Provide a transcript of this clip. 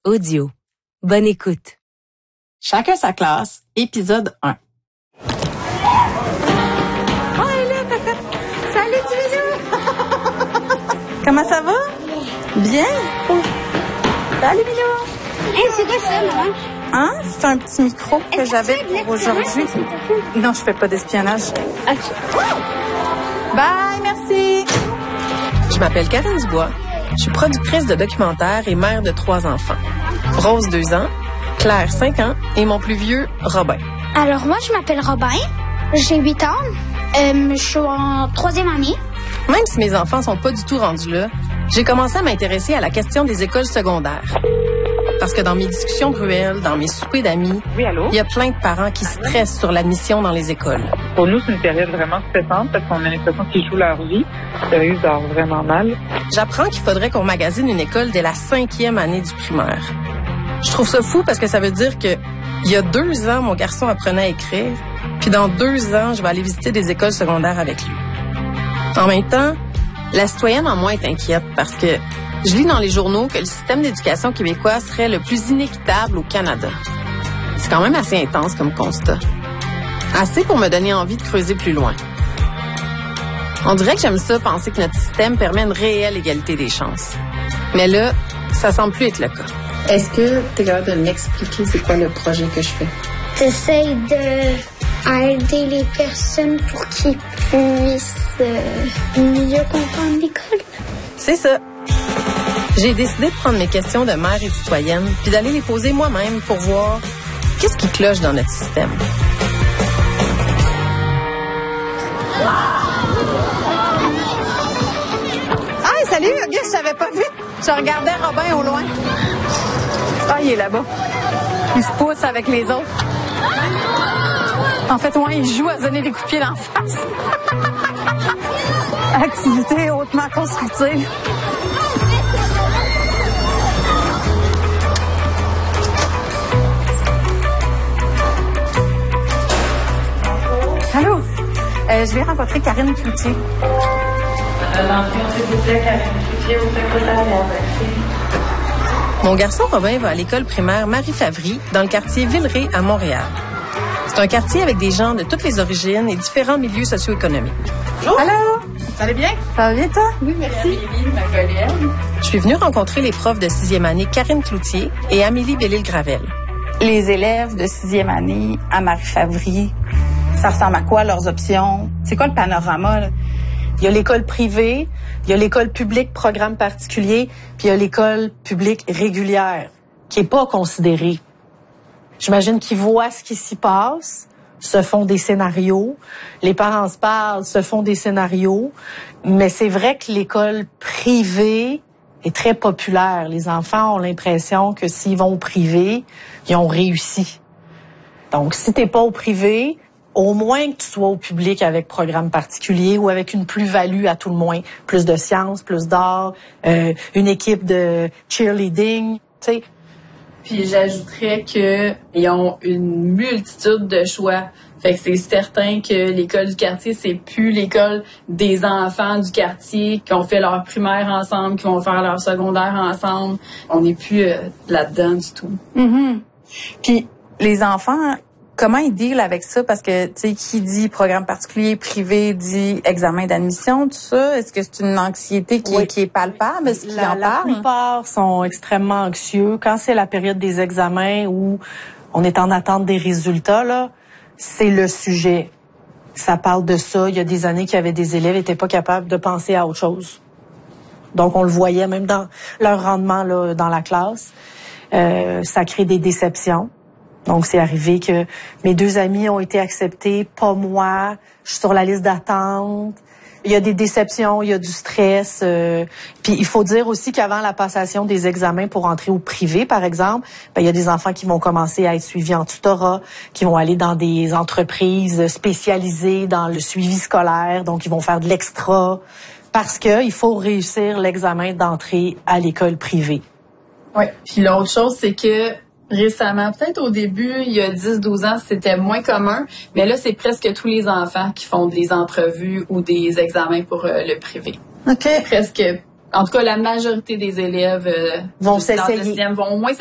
Audio. Bonne écoute. Chacun sa classe, épisode 1. Oh, elle est là, Cocotte. Salut, Milou. Comment ça va? Bien. Salut, Milou. Hey, c'est quoi ça, maman? Hein? C'est un petit micro que j'avais pour aujourd'hui. Non, je fais pas d'espionnage. OK. Bye, merci. Je m'appelle Karine Dubois. Je suis productrice de documentaires et mère de 3 enfants. Rose, 2 ans, Claire, 5 ans et mon plus vieux, Robin. Alors, moi, je m'appelle Robin. J'ai 8 ans. Je suis en 3e année. Même si mes enfants sont pas du tout rendus là, j'ai commencé à m'intéresser à la question des écoles secondaires. Parce que dans mes discussions bruelles, dans mes soupers d'amis, Oui, allô? il y a plein de parents qui stressent sur l'admission dans les écoles. Pour nous, c'est une période vraiment stressante parce qu'on a l'impression qu'ils jouent leur vie. Sérieux, ils dorment vraiment mal. J'apprends qu'il faudrait qu'on magasine une école dès la 5e année du primaire. Je trouve ça fou parce que ça veut dire que il y a 2 ans, mon garçon apprenait à écrire, puis dans 2 ans, je vais aller visiter des écoles secondaires avec lui. En même temps, la citoyenne en moi est inquiète parce que je lis dans les journaux que le système d'éducation québécois serait le plus inéquitable au Canada. C'est quand même assez intense comme constat. Assez pour me donner envie de creuser plus loin. On dirait que j'aime ça penser que notre système permet une réelle égalité des chances. Mais là, ça semble plus être le cas. Est-ce que tu es capable de m'expliquer c'est quoi le projet que je fais? T'essayes d'aider les personnes pour qu'ils puissent mieux comprendre l'école. C'est ça. J'ai décidé de prendre mes questions de mère et de citoyenne puis d'aller les poser moi-même pour voir qu'est-ce qui cloche dans notre système. Hey, salut, Auguste, je t'avais pas vu. Je regardais Robin au loin. Ah, il est là-bas. Il se pousse avec les autres. En fait, ouais, il joue à donner des coups de pied d'en face. Activité hautement constructive. Allô? Je vais rencontrer Karine Cloutier. Mon garçon Robin va à l'école primaire Marie-Favry dans le quartier Villeray à Montréal. C'est un quartier avec des gens de toutes les origines et différents milieux socio-économiques. Bonjour. Allô? Ça va bien? Ça va bien, toi? Oui, merci. Ma collègue. Je suis venue rencontrer les profs de 6e année Karine Cloutier et Amélie Bellil-Gravel. Les élèves de 6e année à Marie-Favry, ça ressemble à quoi leurs options? C'est quoi le panorama, là? Il y a l'école privée, il y a l'école publique programme particulier, puis il y a l'école publique régulière, qui est pas considérée. J'imagine qu'ils voient ce qui s'y passe, se font des scénarios, les parents se parlent, se font des scénarios, mais c'est vrai que l'école privée est très populaire. Les enfants ont l'impression que s'ils vont au privé, ils ont réussi. Donc, si t'es pas au privé, au moins que tu sois au public avec programme particulier ou avec une plus-value à tout le moins. Plus de sciences, plus d'art, une équipe de cheerleading, tu sais. Puis j'ajouterais qu'ils ont une multitude de choix. Fait que c'est certain que l'école du quartier, c'est plus l'école des enfants du quartier qui ont fait leur primaire ensemble, qui vont faire leur secondaire ensemble. On n'est plus là-dedans du tout. Mm-hmm. Puis les enfants, comment ils dealent avec ça? Parce que, tu sais, qui dit programme particulier, privé, dit examen d'admission, tout ça. Est-ce que c'est une anxiété qui est palpable? Est-ce qu'ils en parlent? La plupart sont extrêmement anxieux. Quand c'est la période des examens où on est en attente des résultats, là, c'est le sujet. Ça parle de ça. Il y a des années qu'il y avait des élèves qui n'étaient pas capables de penser à autre chose. Donc, on le voyait même dans leur rendement là, dans la classe. Ça crée des déceptions. Donc, c'est arrivé que mes 2 amis ont été acceptés, pas moi. Je suis sur la liste d'attente. Il y a des déceptions, il y a du stress. Puis, il faut dire aussi qu'avant la passation des examens pour entrer au privé, par exemple, il y a des enfants qui vont commencer à être suivis en tutorat, qui vont aller dans des entreprises spécialisées dans le suivi scolaire. Donc, ils vont faire de l'extra parce que il faut réussir l'examen d'entrée à l'école privée. Oui. Puis l'autre chose, c'est que récemment, peut-être au début, il y a 10-12 ans, c'était moins commun, mais là, c'est presque tous les enfants qui font des entrevues ou des examens pour le privé. OK. Presque, en tout cas, la majorité des élèves vont s'essayer. Vont au moins